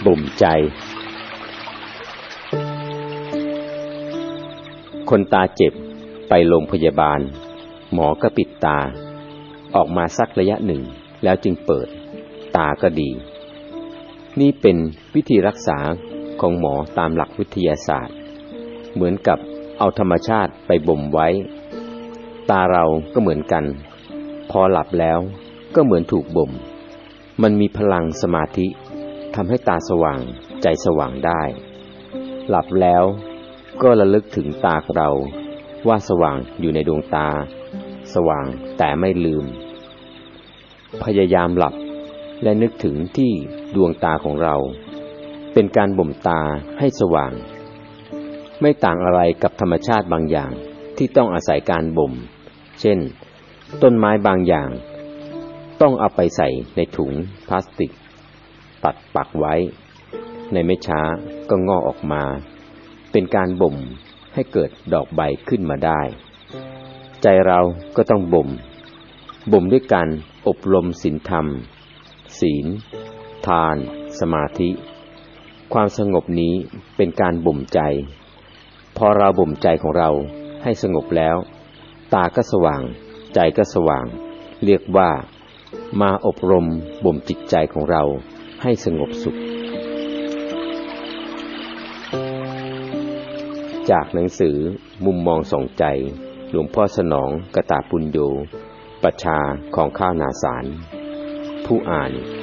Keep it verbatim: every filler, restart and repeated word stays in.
บ่มใจคนตาเจ็บไปโรงพยาบาลหมอก็ปิดตาออกมาสักระยะหนึ่งแล้วจึงเปิดตาก็ดีนี่เป็นวิธีรักษาของหมอตามหลักวิทยาศาสตร์เหมือนกับเอาธรรมชาติไปบ่มไว้ตาเราก็เหมือนกันพอหลับแล้วก็เหมือนถูกบ่มมันมีพลังสมาธิทำให้ตาสว่างใจสว่างได้หลับแล้วก็ระลึกถึงตาของเราว่าสว่างอยู่ในดวงตาสว่างแต่ไม่ลืมพยายามหลับและนึกถึงที่ดวงตาของเราเป็นการบ่มตาให้สว่างไม่ต่างอะไรกับธรรมชาติบางอย่างที่ต้องอาศัยการบ่มเช่นต้นไม้บางอย่างต้องเอาไปใส่ในถุงพลาสติกตัดปักไว้ในไม่ช้าก็งอกออกมาเป็นการบ่มให้เกิดดอกใบขึ้นมาได้ใจเราก็ต้องบ่มบ่มด้วยการอบรมศีลธรรมศีลทานสมาธิความสงบนี้เป็นการบ่มใจพอเราบ่มใจของเราให้สงบแล้วตาก็สว่างใจก็สว่างเรียกว่ามาอบรมบ่มจิตใจของเราให้สงบสุขจากหนังสือมุมมองส่องใจหลวงพ่อสนองกตาปุญโญปัชชาของข้าวนาสารผู้อ่าน